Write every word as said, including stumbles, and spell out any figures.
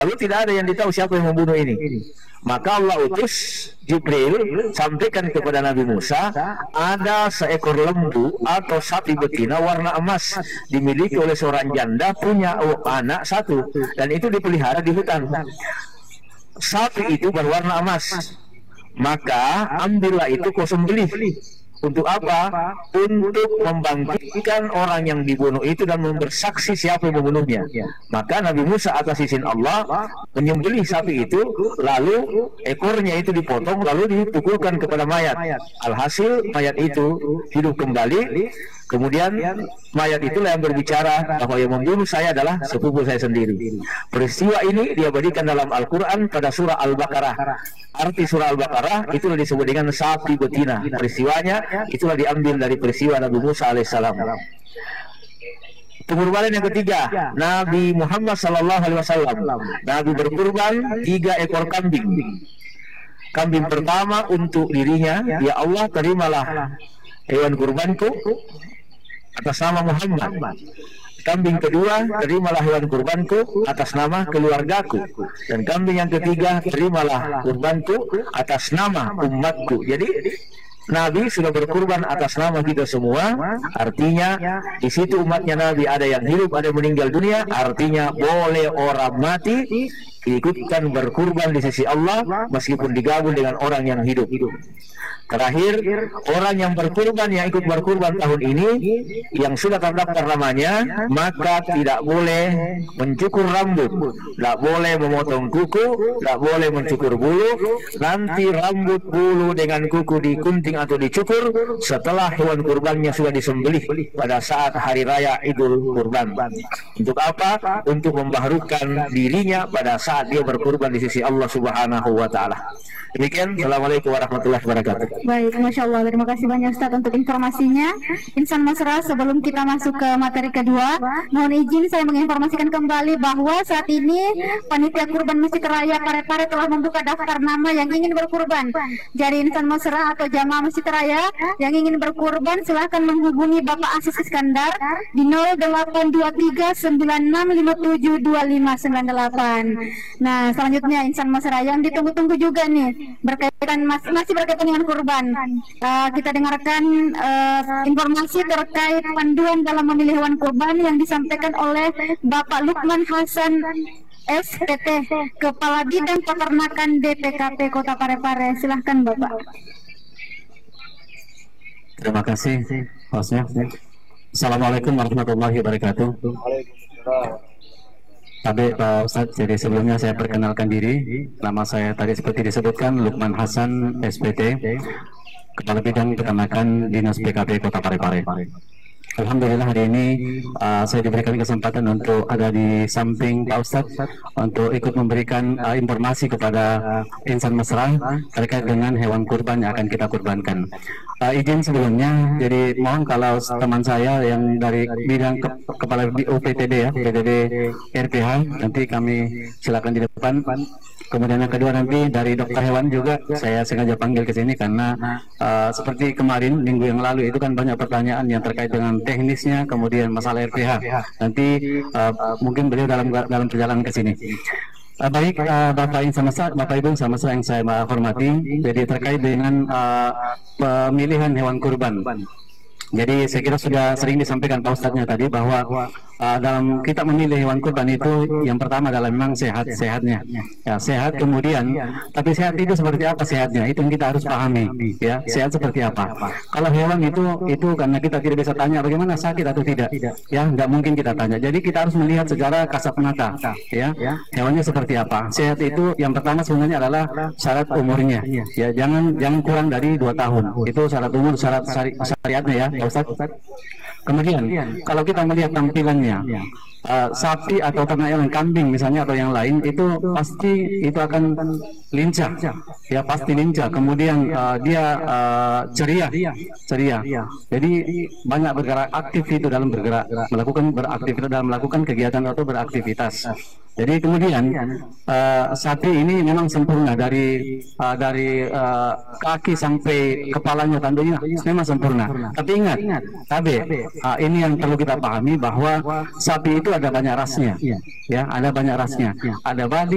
Lalu tidak ada yang ditahu siapa yang membunuh ini. Maka Allah utus Jibril sampaikan kepada Nabi Musa, ada seekor lembu atau sapi betina warna emas dimiliki oleh seorang janda, punya anak satu, dan itu dipelihara di hutan. Sapi itu berwarna emas, maka ambillah itu kau sembelih. Untuk apa? Untuk membangkitkan orang yang dibunuh itu dan bersaksi siapa yang membunuhnya. Maka Nabi Musa atas izin Allah menyembelih sapi itu, lalu ekornya itu dipotong, lalu dipukulkan kepada mayat. Alhasil mayat itu hidup kembali. Kemudian mayat itulah yang berbicara bahwa yang membunuh saya adalah sepupu saya sendiri. Peristiwa ini diabadikan dalam Al-Quran pada surah Al-Baqarah. Arti surah Al-Baqarah itulah disebut dengan sapi betina. Peristiwanya itulah diambil dari peristiwa Nabi Musa alaihissalam. Pengorbanan yang ketiga, Nabi Muhammad sallallahu alaihi wasallam. Nabi berkurban tiga ekor kambing. Kambing pertama untuk dirinya, ya Allah terimalah hewan kurbanku atas nama Muhammad. Kambing kedua, terimalah hewan kurbanku atas nama keluargaku. Dan kambing yang ketiga, terimalah kurbanku atas nama umatku. Jadi Nabi sudah berkurban atas nama kita semua. Artinya di situ umatnya Nabi ada yang hidup, ada yang meninggal dunia. Artinya boleh orang mati ikutkan berkurban di sisi Allah meskipun digabung dengan orang yang hidup. Terakhir, orang yang berkurban, yang ikut berkurban tahun ini, yang sudah terdaftar namanya, maka tidak boleh mencukur rambut, tidak boleh memotong kuku, tidak boleh mencukur bulu. Nanti rambut, bulu dengan kuku digunting atau dicukur setelah hewan kurbannya sudah disembelih pada saat hari raya Idul Kurban. Untuk apa? Untuk membaharukan dirinya pada saat dia berkurban di sisi Allah Subhanahu wa Ta'ala. Demikian, Assalamualaikum warahmatullahi wabarakatuh. Baik, Masya Allah, terima kasih banyak Ustaz untuk informasinya. Insan Mesra, sebelum kita masuk ke materi kedua, mohon izin saya menginformasikan kembali bahwa saat ini Panitia Kurban Masjid Raya Parepare telah membuka daftar nama yang ingin berkurban. Jadi Insan Mesra atau jamaah Masjid Raya yang ingin berkurban silahkan menghubungi Bapak Asis Iskandar di nol delapan dua tiga sembilan enam lima tujuh dua lima sembilan delapan. Nah, selanjutnya Insan Mesra yang ditunggu-tunggu juga nih berkaitan masih, masih berkaitan dengan kurban. Uh, kita dengarkan uh, informasi terkait panduan dalam memilih hewan kurban yang disampaikan oleh Bapak Lukman Hasan S P T, Kepala Bidang Peternakan D P K P Kota Parepare. Silahkan Bapak. Terima kasih hostnya. Assalamualaikum warahmatullahi wabarakatuh. Tadi Pak Ustadz, jadi sebelumnya saya perkenalkan diri. Nama saya tadi seperti disebutkan Lukman Hasan S P T, Kepala Bidang Peternakan Dinas P K P Kota Parepare. Alhamdulillah hari ini uh, saya diberikan kesempatan untuk ada di samping Pak Ustadz untuk ikut memberikan uh, informasi kepada Insan Mesra terkait dengan hewan kurban yang akan kita kurbankan. Uh, izin sebelumnya, jadi mohon kalau teman saya yang dari bidang ke, kepala U P T D ya, P T D R P H, nanti kami silakan di depan. Kemudian yang kedua nanti dari dokter hewan juga saya sengaja panggil ke sini karena uh, seperti kemarin minggu yang lalu itu kan banyak pertanyaan yang terkait dengan teknisnya, kemudian masalah R P H. Nanti uh, mungkin beliau dalam dalam perjalanan ke sini. Uh, baik uh, Bapak Insan Mesra, Bapak Ibu sama saya yang saya hormati, jadi terkait dengan uh, pemilihan hewan kurban. Jadi saya kira sudah sering disampaikan Pak Ustadznya tadi bahwa uh, dalam kita memilih hewan kurban itu yang pertama adalah memang sehat-sehatnya. Ya, sehat kemudian, tapi sehat itu seperti apa sehatnya? Itu yang kita harus pahami. Ya, sehat seperti apa? Kalau hewan itu itu karena kita tidak bisa tanya bagaimana sakit atau tidak. Ya, nggak mungkin kita tanya. Jadi kita harus melihat secara kasat mata. Ya, hewannya seperti apa? Sehat itu yang pertama sebenarnya adalah syarat umurnya. Ya, jangan jangan kurang dari dua tahun. Itu syarat umur, syarat syari, syariatnya ya. Ustaz. Kemudian kalau kita melihat tampilannya, uh, sapi atau ternak yang kambing misalnya atau yang lain itu pasti itu akan lincah, ya pasti lincah. Kemudian uh, dia uh, ceria, ceria. Jadi banyak bergerak, aktif itu dalam bergerak, melakukan beraktivitas dalam melakukan kegiatan atau beraktivitas. Jadi kemudian uh, sapi ini memang sempurna dari uh, dari uh, kaki sampai kepalanya, tanduknya memang sempurna. Tapi ingat, tabe, uh, ini yang perlu kita pahami bahwa sapi itu ada banyak rasnya, ya ada banyak rasnya. Ada Bali,